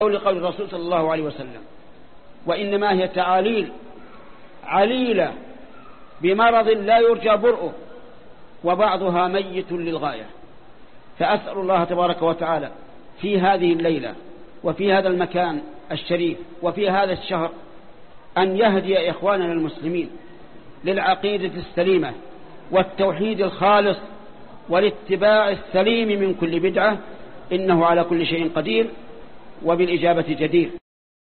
لقول الرسول صلى الله عليه وسلم، وإنما هي تعاليل عليلة بمرض لا يرجى برؤه، وبعضها ميت للغاية. فأسأل الله تبارك وتعالى في هذه الليلة وفي هذا المكان الشريف وفي هذا الشهر أن يهدي إخواننا المسلمين للعقيدة السليمة والتوحيد الخالص والاتباع السليم من كل بدعة، إنه على كل شيء قدير وبالإجابة جدير.